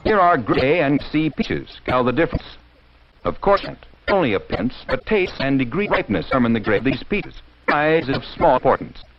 Here are grade A and C peaches. Tell the difference. Of course, not only appearance, but taste and degree of ripeness determine the grade of these peaches. Size is of small importance.